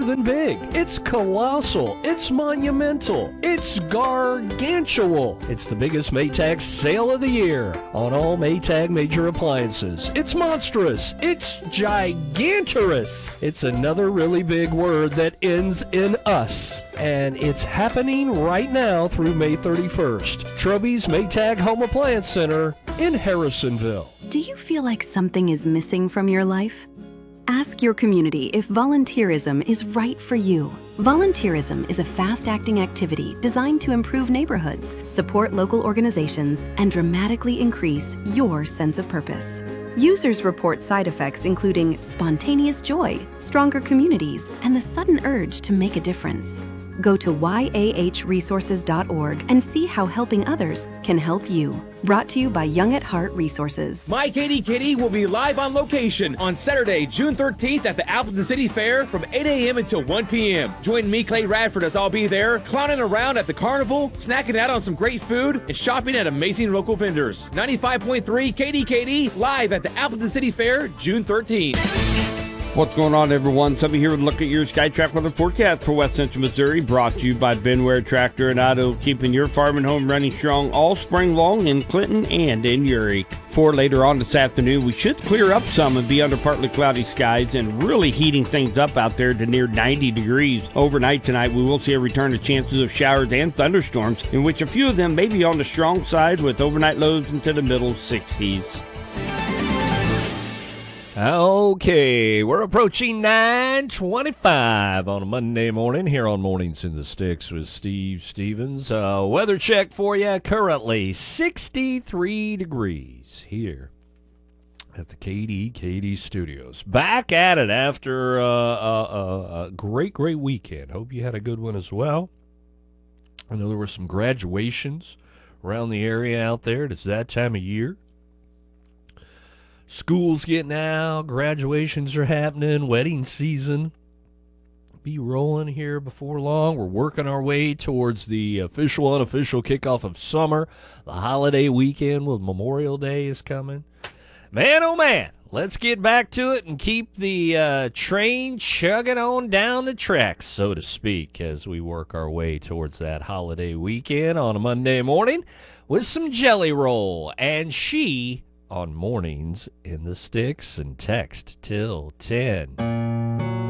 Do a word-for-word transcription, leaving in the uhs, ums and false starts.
than big. It's colossal. It's monumental. It's gargantual. It's the biggest Maytag sale of the year on all Maytag major appliances. It's monstrous. It's gigantorous. It's another really big word that ends in us. And it's happening right now through May thirty-first. Trubby's Maytag Home Appliance Center in Harrisonville. Do you feel like something is missing from your life? Ask your community if volunteerism is right for you. Volunteerism is a fast-acting activity designed to improve neighborhoods, support local organizations, and dramatically increase your sense of purpose. Users report side effects including spontaneous joy, stronger communities, and the sudden urge to make a difference. Go to y a h resources dot org and see how helping others can help you. Brought to you by Young at Heart Resources. My Katy Kitty will be live on location on Saturday, June thirteenth at the Appleton City Fair from eight a.m. until one p.m. Join me, Clay Radford, as I'll be there, clowning around at the carnival, snacking out on some great food, and shopping at amazing local vendors. ninety-five point three K D K D live at the Appleton City Fair, June thirteenth. What's going on, everyone? Somebody here with a look at your SkyTrack weather forecast for West Central Missouri, brought to you by Benware Tractor and Auto, keeping your farm and home running strong all spring long in Clinton and in Uri. For later on this afternoon, we should clear up some and be under partly cloudy skies and really heating things up out there to near ninety degrees. Overnight tonight, we will see a return to chances of showers and thunderstorms, in which a few of them may be on the strong side with overnight lows into the middle sixties. Okay, we're approaching nine twenty-five on a Monday morning here on Mornings in the Sticks with Steve Stevens. Uh, weather check for you. Currently sixty-three degrees here at the K D K D Studios. Back at it after uh, a, a great, great weekend. Hope you had a good one as well. I know there were some graduations around the area out there. It's that time of year. School's getting out, graduations are happening, wedding season be rolling here before long. We're working our way towards the official, unofficial kickoff of summer. The holiday weekend with Memorial Day is coming. Man, oh man, let's get back to it and keep the uh, train chugging on down the tracks, so to speak, as we work our way towards that holiday weekend on a Monday morning with some Jelly Roll and She on Mornings in the Sticks, and text till ten.